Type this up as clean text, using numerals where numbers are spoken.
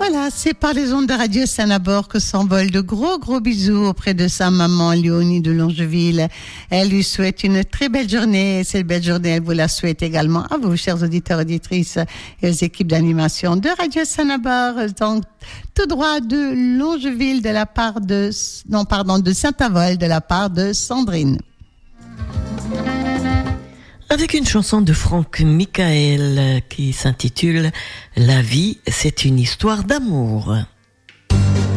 Voilà, c'est par les ondes de Radio Sanabord que s'envole de gros bisous auprès de sa maman Léonie de Longeville. Elle lui souhaite une très belle journée. Cette belle journée, elle vous la souhaite également à vous, chers auditeurs, auditrices et aux équipes d'animation de Radio Sanabord. Donc, tout droit de Longeville de la part de Saint-Avold de la part de Sandrine. Avec une chanson de Franck Michael qui s'intitule « La vie, c'est une histoire d'amour ».